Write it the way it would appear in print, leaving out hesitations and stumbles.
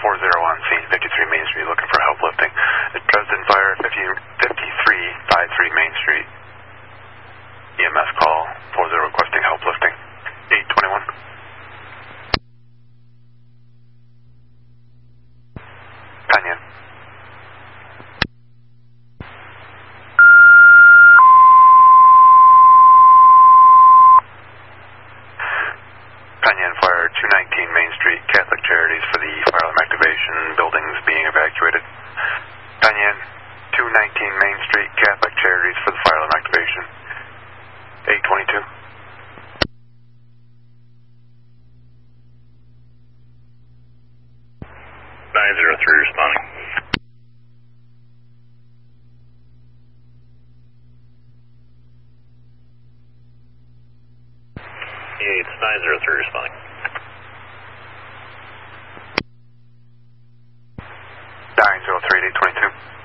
on scene, 53 Main Street, looking for help lifting. Dresden Fire, 5353 Main Street. EMS call, 40 requesting help lifting. 821. Canyon. Canyon Fire, 219 Main Street, Catholic Charities for the fire alarm activation, buildings being evacuated. Canyon, 219 Main Street, Catholic Charities for the fire alarm activation. 822. 903 responding. It's 903 responding. 903 822.